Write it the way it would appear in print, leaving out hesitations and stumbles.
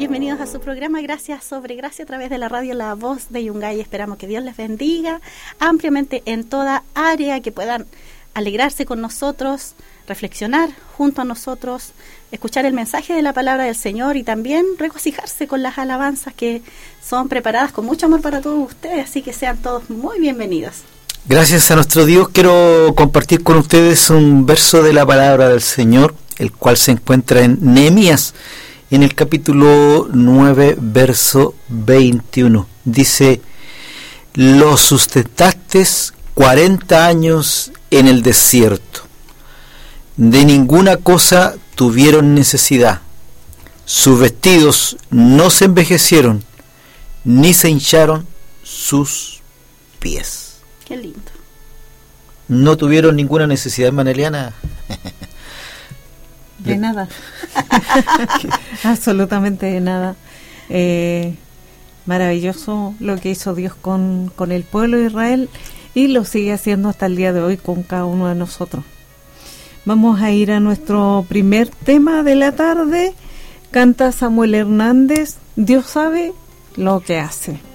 Bienvenidos a su programa Gracias sobre Gracia a través de la radio La Voz de Yungay. Esperamos que Dios les bendiga ampliamente en toda área, que puedan alegrarse con nosotros, reflexionar junto a nosotros, escuchar el mensaje de la palabra del Señor y también regocijarse con las alabanzas que son preparadas con mucho amor para todos ustedes. Así que sean todos muy bienvenidos. Gracias a nuestro Dios, quiero compartir con ustedes un verso de la palabra del Señor, el cual se encuentra en Nehemías, en el capítulo 9, verso 21. Dice: los sustentaste 40 años en el desierto, de ninguna cosa tuvieron necesidad, sus vestidos no se envejecieron, ni se hincharon sus pies. Qué lindo. No tuvieron ninguna necesidad, hermana Eliana. De nada. Absolutamente de nada. Maravilloso lo que hizo Dios con el pueblo de Israel y lo sigue haciendo hasta el día de hoy con cada uno de nosotros. Vamos a ir a nuestro primer tema de la tarde. Canta Samuel Hernández, Dios sabe lo que hace.